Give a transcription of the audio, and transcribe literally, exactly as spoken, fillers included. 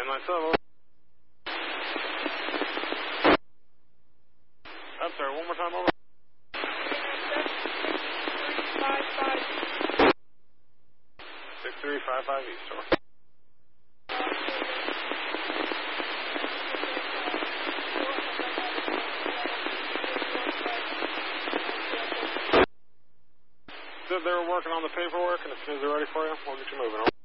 nine seven. I'm sorry, one more time, over. six three five five East, over. Said they were working on the paperwork, and as soon as they're ready for you, we'll get you moving, over.